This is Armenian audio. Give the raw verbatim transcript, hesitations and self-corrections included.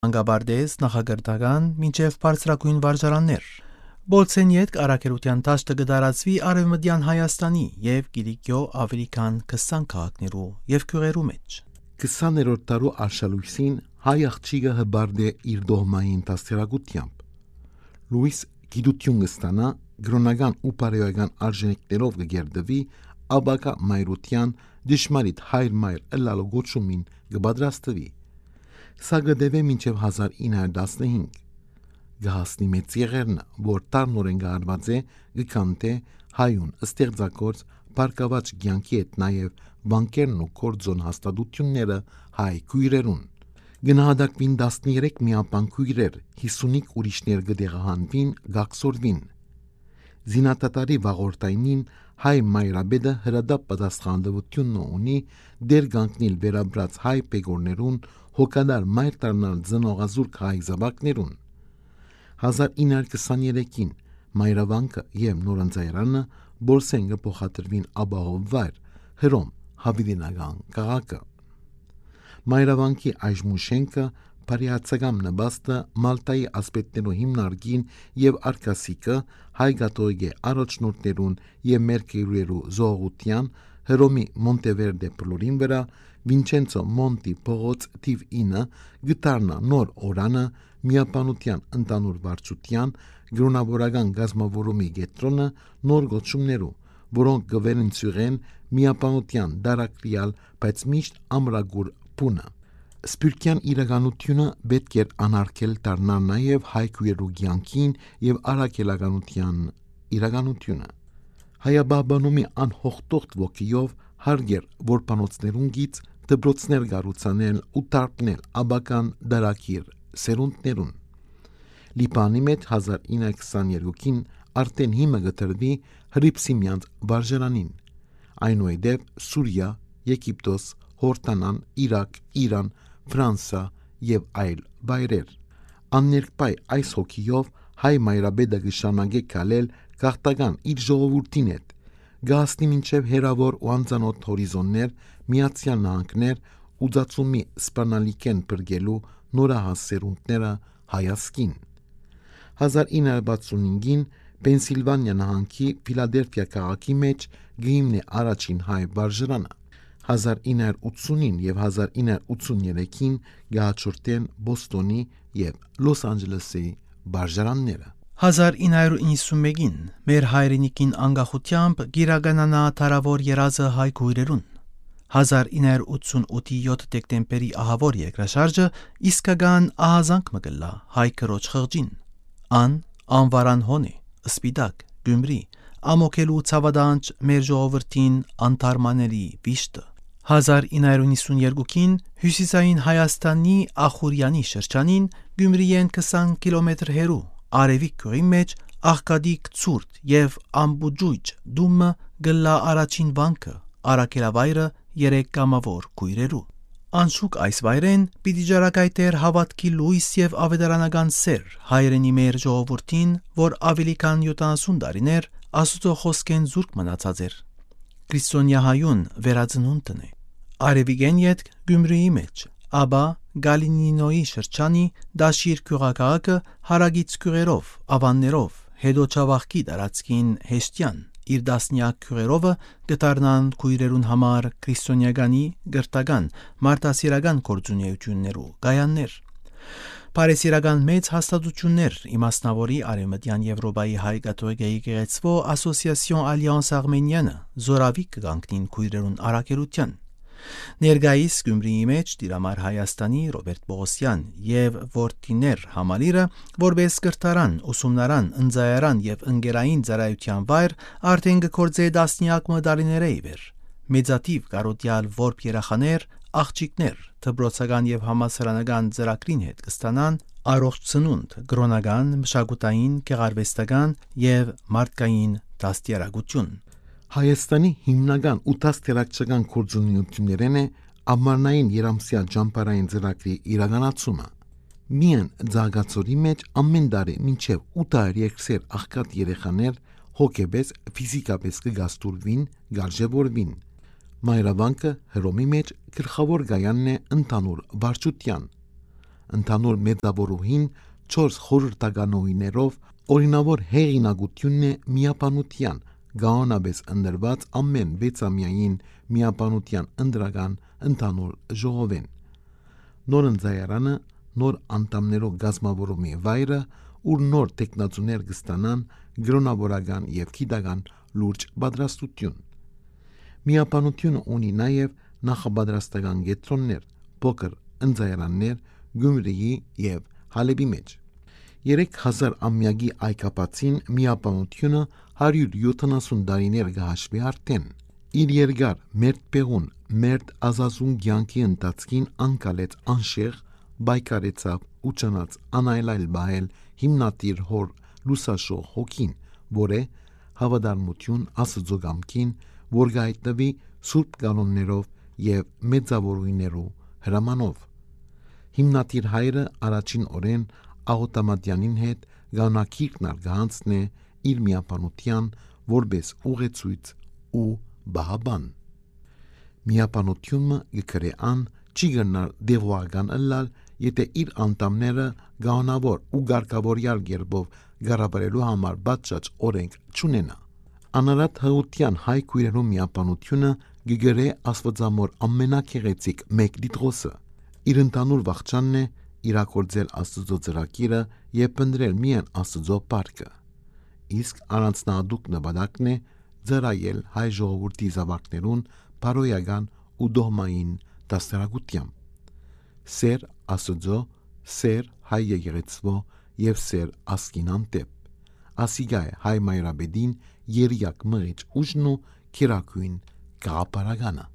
Անգաբարդես նախագարտական մինչև բարձրակույն վարժարաններ։ Բոլցեն ետք առաքելության դաշտը կդարածվի Արևմտյան Հայաստանի եւ Կիլիկիո ավելի քան քսան քաղաքներու եւ գյուղերու մեջ։ քսաներորդ դարու արշալույսին հայ աղջիկը հբարդ է իր դողմային դաստիարակությամբ։ Լուիս գիտություն կստանա, գրոնական ու բարոյական արժեքներով կգերդվի, աբակա մայրության դժմարիտ հայր մայր ըլլալու գոչումին կբադրաստվի։ Սա գդեվե մինչև հազար ինը հարյուր տասնհինգ։ Գահասնի մեծ եղերնը, որ տարնորեն գարված է, գկանտե հայուն ստեղծագործ բարգավաճ կյանքի հետ նաև բանկերն ու կորձոն հաստատությունները հայ քույրերուն։ Գնահատակվին տասներեք միապան քույրեր, հիսունիկ ուրիշներ գդեղահանվին, գաքսորվին։ Զինատատարի վաղորդայնին հայ մայրաբեդը հրադապ պատասխանատվությունն ունի դեր գանքնիլ վերաբրած հայ պեգորներուն հոգադար մայր տարնալ ծնողազուրկ հայ զավակներուն։ հազար ինը հարյուր քսաներեքին մայրավանքը և նորանձայարանը բոլսեն կփոխադրվին աբահով վայր Հռոմ հավիդենական քաղաքը։ Մայրավանքի այժմուշենքը բարիացակամ նպաստը Մալտայի ասպետներու հիմնարկին և արկասիկը հայ կաթողիկե առաջնորդներուն և մերկերու զողության Հռոմի Մոնտևերդե պլորին վրա Վինչենցո Մոնտի փողոց թիվ ինը գտարնա նոր օրանը միապանության ընդանուր վարչության գրոնավորական գազմավորումի գետրոնը նոր գոչումներու, որոնք գվերենցյուղեն միապանության դարակրիալ, բայց միշտ ամրագուր պունը։ Սպյուրքյան իրականությունը պետք էր անարգել դառնալ նաև հայ քույրերու կյանքին և առաքելականության իրականությունը։ Հայաբաբանումի անհողտողտ ոգիով հարգեր որբանոցներուն գից դպրոցներ կառուցանել ու տարբնել աբական դարակիր սերունդներուն։ Լիբանի մեջ հազար ինը հարյուր քսաներեքին արդեն հիմը գտրվի Հրիփսիմյանց վարժարանին, այնուհետև Սուրիա, Եգիպտոս, Հորդանան, Իրաք, Իրան, Ֆրանսա և այլ վայրեր։ Աններկպայ այս հոգիով հայ մայրաբեդը կշարունակե գալել գաղթական իր ժողովրդին հետ, գահասնի մինչև հերավոր ու անծանոթ հորիզոններ, Միացյալ Նահանգներ ու ծածումի սպանալիքեն բրգելու նորահաս սերունդները հայասկին։ հազար ինը հարյուր վաթսունհինգին Պենսիլվանիա նահանգի Ֆիլադելֆիա քաղաքի մեջ գիմն է առաջին հայ վարժարանը։ հազար ինը հարյուր ութսունին և հազար ինը հարյուր ութսուներեքին գահաչորտեն Բոստոնի և Լոս Անջելեսի վարժարանները։ հազար ինը հարյուր նոյսունմեկին մեր հայրենիքին անկախությամբ գիրականանա թարավոր երազը հայ քույրերուն։ հազար ինը հարյուր ութսունութի յոթ դեկտեմբերի ահավոր երկրաշարժը իսկական ահազանգ մկլա հայ քրոջ խղճին։ Ան անվարան հոնի, սպիտակ, Գյումրի, ամոքելու ցավադանջ մեր ժողովրդին անթարմանելի վիշտը։ հազար ինը հարյուր նոյսունյերկուին հյուսիսային Հայաստանի Ախուրյանի շրջանին Գյումրիեն քսան կիլոմետր հեռու արևիկ գյուղի մեջ աղքատիկ ցուրտ և ամբուջույջ դումը գլա առաջին վանքը առաքելավայրը երեք կամավոր քույրերու։ Անշուք այս վայրեն պիտի ջարակայտեր հավատքի լույս և ավետարանական սեր հայրենի մեր ժողովրդին, որ ավելի քան յոթանասուն տարիներ Աստուծո խոսքեն զուրկ մնացած էր։ Քրիստոնյա վերածնունդն է։ Արևիկեն ետք Գյումրիի մեջ, ապա Գալինինոյի շրջանի Դաշիր գյուղաքաղաքը հարագից գյուղերով, ավաններով, հետո Չավախքի տարածքին հեշտյան իր դասնյակ գյուղերովը գտարնան քույրերուն համար քրիստոնյականի գրտական մարտասիրական գործունեություններու գայաններ։ Պարեսիրական մեծ հաստատություններ իմասնավորի Արևմտյան Եվրոպայի հայ կաթողիկեի գեղեցվո Ասոսիասիոն Ալյանս Արմենիանը զորավի կգանքնին քույրերուն առաքելության։ Ներկայիս Գյումրիի մեջ Տիրամար Հայաստանի Ռոբերտ Պողոսյան և որդիներ համալիրը որպես կրթարան, ուսումնարան, ընձայարան և ընկերային ծառայության վայր արդեն կգործե տասնյակ տարիներ ի վեր։ Մեծաթիվ կարոտյալ որբ երեխաներ, աղջիկներ դպրոցական և համալսարանական ծրագրին հետ կստանան առողջ ծնունդ, կրոնական, մշակութային, գեղարվեստական և մարդկային դաստիարակություն։ Հայաստանի հիմնական ու դաստիարակչական գործունեություններն է ամառնային երամսյա ճամփարային ծրագրի իրականացումը։ Միայն Ձագացորի մեջ ամեն տարի մինչև ութ հարյուր երկսեր աղքատ երեխաներ հոգեպես, ֆիզիկապես կգաստուրվին, գարժևորվին։ Մայրավանքը Հռոմի մեջ գլխավոր գայանն է ընդհանուր վարչության։ ընդհանուր մեծավորուհին չորս խորհրդականուհիներով օրինավոր հեղինակությունն է միապանության գանոնապես ընդրված ամեն վեցամյային միապանության ընդրական ընդհանուր ժողովեն։ Նոր ընձայարանը նոր անդամներով գազմավորումի վայրը, ուր նոր տեխնացուներ կստանան գրոնավորական և գիտական լուրջ պատրաստություն։ Միապանությունը ունի նաև նախապատրաստական կետրոններ, փոքր ընձայարաններ Գյումրիի և Հալեբի մեջ։ Երեք հազար ամյակի այկապացին միապանությունը հարյուր յոթանասուն տարիներ կհաշվի արդեն։ Իր երկար մերտ պեղուն, մերտ ազազուն կյանքի ընթացքին անկալեց անշեղ, բայկարեցավ ու ճանաց անայլայլ բահել հիմնադիր հոր լուսաշող հոգին, որ է հավատարմություն Աստծո կամքին, որ գայտնվի սուրբ կանոններով և մեծավորույներու հրամանով։ Հիմնադիր հայրը առաջին օրեն Աղոտամատյանին հետ գանունակիրքն արգահանցն է իր միապանության որպես ուղեցույց ու բահաբան։ Միապանությունը գկրե ան չի գնար դեղուական ըլլալ, եթե իր անդամները գանոնավոր ու գարկավորյալ կերպով գարաբարելու համար բացած օրենք չունենա։ Անարատ հղության հայ քույրերու միապանությունը գգրե Աստվածամոր ամենագեղեցիկ մեկ դիտրոսը։ Իր ընդհանուր վախճանն է իրագործել Աստծո ծրագիրը և փնտրել միայն Աստծո փառքը։ Իսկ առանձնահատուկ նպատակն է ծառայել հայ ժողովրդի զավակներուն բարոյական ու դողմային դաստիարակությամբ։ Սեր Աստծո, սեր հայ եկեղեցվո և սեր ասկին անտեպ։ Ասիգա է հայ մայրապետին երիակ մղիչ ուժն ու քերակույն գաղափարականը։